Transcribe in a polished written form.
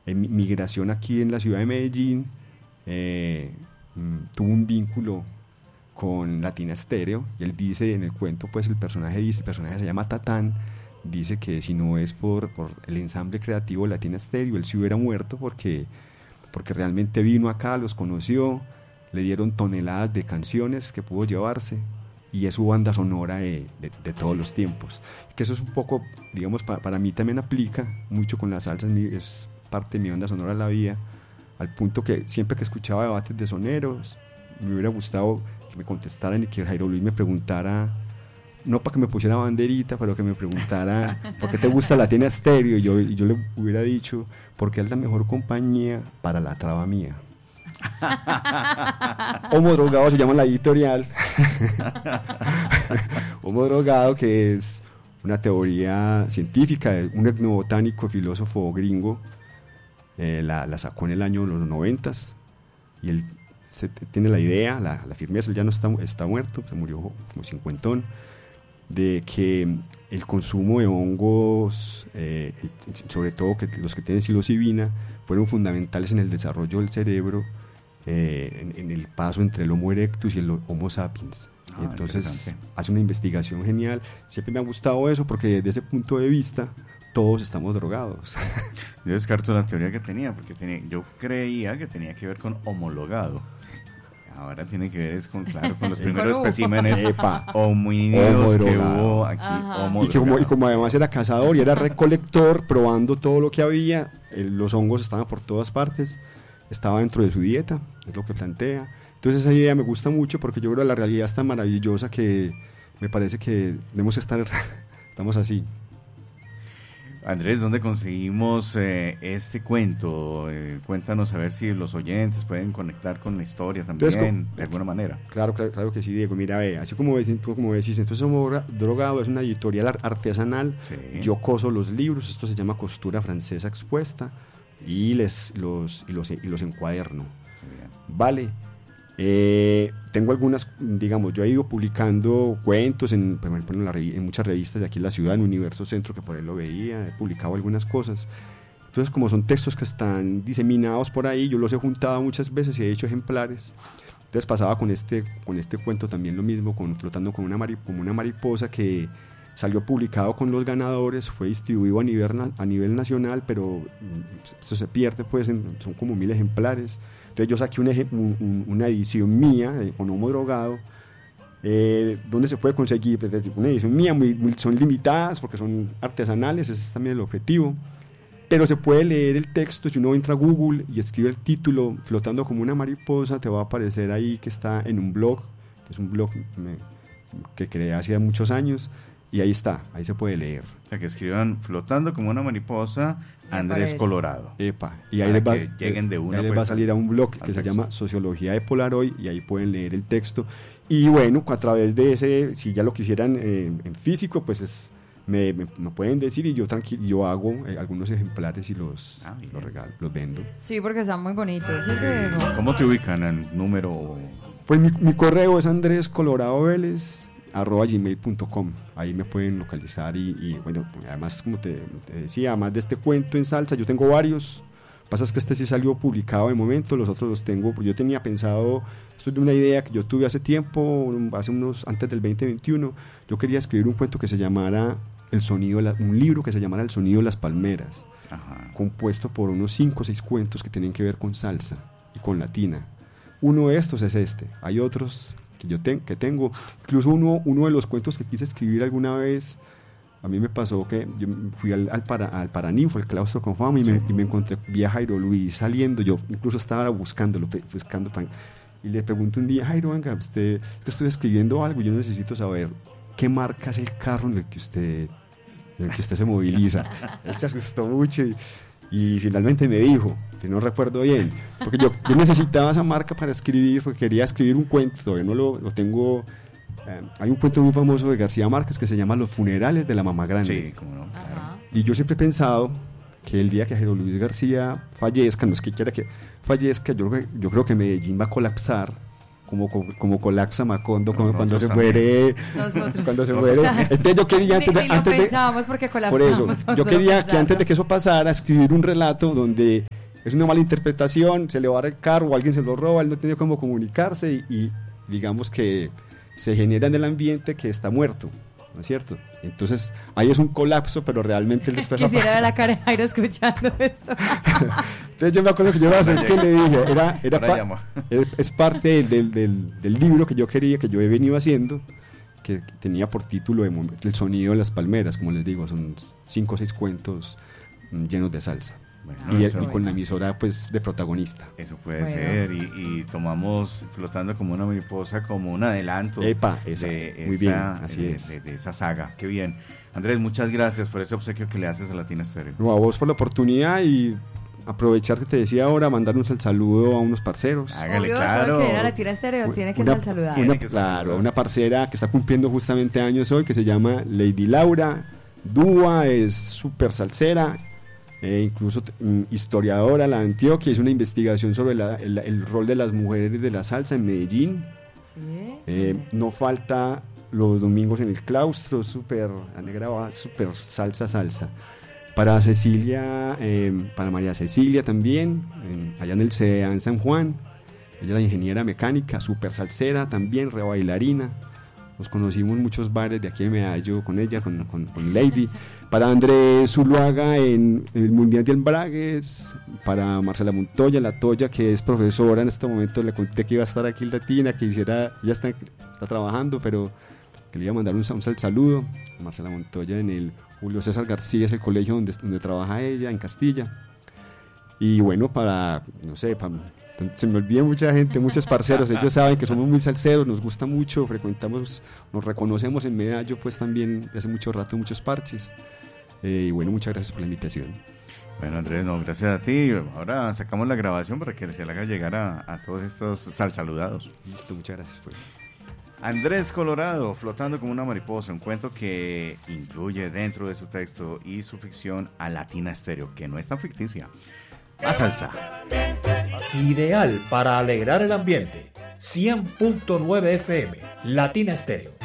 en migración aquí en la ciudad de Medellín, tuvo un vínculo con Latina Stereo, y él dice en el cuento, pues el personaje se llama Tatán, dice que si no es por el ensamble creativo de Latina Stereo, él se hubiera muerto porque realmente vino acá, los conoció, le dieron toneladas de canciones que pudo llevarse, y es su banda sonora de todos los tiempos. Que eso es un poco, digamos, para mí también aplica mucho con la salsa, es parte de mi banda sonora de la vida, al punto que siempre que escuchaba debates de soneros, me hubiera gustado que me contestaran y que Jairo Luis me preguntara, no para que me pusiera banderita, pero que me preguntara ¿por qué te gusta Latina Stereo? Y yo le hubiera dicho, porque es la mejor compañía para la traba mía. Homo Drogado se llama la editorial. Homo Drogado, que es una teoría científica de un etnobotánico filósofo gringo, la sacó en el año de los 90s, y él tiene la idea, la firmeza, él ya no está muerto, se murió como cincuentón, de que el consumo de hongos, sobre todo los que tienen psilocibina, fueron fundamentales en el desarrollo del cerebro, en el paso entre el Homo erectus y el Homo sapiens. Y entonces hace una investigación genial. Siempre me ha gustado eso, porque desde ese punto de vista todos estamos drogados. Yo descarto la teoría que tenía, porque yo creía que tenía que ver con homologado. Ahora tiene que ver con los primeros especímenes homínidos que hubo aquí. Y como además era cazador y era recolector, probando todo lo que había, los hongos estaban por todas partes, estaba dentro de su dieta, es lo que plantea. Entonces esa idea me gusta mucho, porque yo creo que la realidad es tan maravillosa que me parece que debemos estamos así. Andrés, ¿dónde conseguimos este cuento? Cuéntanos, a ver si los oyentes pueden conectar con la historia también. Entonces, de alguna manera. Claro que sí, Diego. Mira, así como decís, entonces Homo Drogado es una editorial artesanal. Sí. Yo coso los libros, esto se llama costura francesa expuesta, y los encuaderno. Vale. Tengo algunas, digamos, yo he ido publicando cuentos en muchas revistas de aquí en la ciudad, en Universo Centro, que por ahí lo veía, he publicado algunas cosas. Entonces, como son textos que están diseminados por ahí, yo los he juntado muchas veces y he hecho ejemplares. Entonces pasaba con este cuento también lo mismo, Flotando como una mariposa, que salió publicado con los ganadores, fue distribuido a nivel nacional, pero eso se pierde, pues son como 1000 ejemplares. Entonces yo saqué una edición mía con Homo Drogado, donde se puede conseguir, pues, una edición mía, son limitadas porque son artesanales, ese es también el objetivo, pero se puede leer el texto. Si uno entra a Google y escribe el título Flotando como una mariposa, te va a aparecer ahí que está en un blog, que es un blog que creé hace muchos años, y ahí está, ahí se puede leer. O sea, que escriban Flotando como una mariposa, Andrés Colorado. Epa, y ahí les va a salir a un blog que se llama Sociología de Polaroid, y ahí pueden leer el texto. Y bueno, a través de ese, si ya lo quisieran en físico, pues me pueden decir, y yo hago algunos ejemplares y los regalo, los vendo. Sí, porque están muy bonitos. Sí. ¿Cómo te ubican el número? Pues mi correo es andrescoloradoveles@gmail.com. Ahí me pueden localizar y bueno, además, como te decía, además de este cuento en salsa, yo tengo varios. Pasa es que este sí salió publicado de momento, los otros los tengo. Yo tenía pensado, esto es de una idea que yo tuve hace tiempo, antes del 2021, yo quería escribir un cuento que se llamara un libro que se llamara El sonido de las palmeras. Ajá. Compuesto por unos 5 o 6 cuentos que tienen que ver con salsa y con latina. Uno de estos es este, hay otros que tengo, incluso uno de los cuentos que quise escribir alguna vez. A mí me pasó que yo fui al Paraninfo, al claustro con fama, y me encontré, vi a Jairo Luis saliendo. Yo incluso estaba buscando y le pregunto un día: Jairo, venga, estoy escribiendo algo y yo necesito saber qué marca es el carro en el que usted se moviliza. Él se asustó mucho y finalmente me dijo, que no recuerdo bien, porque yo necesitaba esa marca para escribir, porque quería escribir un cuento, todavía no lo tengo. Hay un cuento muy famoso de García Márquez que se llama Los funerales de la mamá grande. Sí, cómo no, claro. Y yo siempre he pensado que el día que Jairo Luis García fallezca, no es que quiera que fallezca, yo creo que Medellín va a colapsar como colapsa Macondo cuando se muere. Cuando se muere. Entonces yo quería por eso, yo quería que antes de que eso pasara, escribir un relato donde es una mala interpretación, se le va a dar el carro, alguien se lo roba, él no tiene cómo comunicarse y digamos que se genera en el ambiente que está muerto, ¿no es cierto? Entonces ahí es un colapso, pero realmente él después quisiera ver la cara de Jairo escuchando esto. Entonces yo me acuerdo que yo iba a hacer que le dije, es parte del libro que yo quería, que yo he venido haciendo, que tenía por título El sonido de las palmeras, como les digo, son 5 o 6 cuentos llenos de salsa. Bueno, y con la emisora pues de protagonista. Eso puede ser, y tomamos Flotando como una mariposa como un adelanto muy bien, así es. De esa saga. Qué bien. Andrés, muchas gracias por ese obsequio que le haces a Latina Stereo. No, a vos por la oportunidad y aprovechar que te decía ahora, mandarnos el saludo a unos parceros. Hágale, obvio, claro. Que era Latina Stereo, tiene que ser saludar. Claro, una parcera que está cumpliendo justamente años hoy, que se llama Lady Laura Dúa, es súper salsera. Incluso historiadora, la Antioquia, hizo una investigación sobre el rol de las mujeres de la salsa en Medellín. ¿Sí? No falta los domingos en el claustro, súper salsa. Para Cecilia, para María Cecilia también, allá en el CDA en San Juan. Ella es la ingeniera mecánica, súper salsera también, re bailarina. Nos conocimos en muchos bares de aquí de Medallo con ella, con Lady. Para Andrés Zuluaga en el Mundial de Embragues. Para Marcela Montoya, la Toya, que es profesora en este momento. Le conté que iba a estar aquí en Latina, que ya está trabajando, pero que le iba a mandar un saludo. Marcela Montoya en el Julio César García, es el colegio donde trabaja ella, en Castilla. Y bueno, se me olvida mucha gente, muchos parceros, ellos saben que somos muy salseros, nos gusta mucho, frecuentamos, nos reconocemos en Medallo, pues también de hace mucho rato, muchos parches. Y bueno, muchas gracias por la invitación. Bueno, Andrés, gracias a ti. Ahora sacamos la grabación para que se le haga llegar a todos estos salsaludados. Listo, muchas gracias pues. Andrés Colorado, Flotando como una mariposa, un cuento que incluye dentro de su texto y su ficción a Latina Stereo, que no es tan ficticia. A salsa. Ideal para alegrar el ambiente. 100.9 FM, Latina Stereo.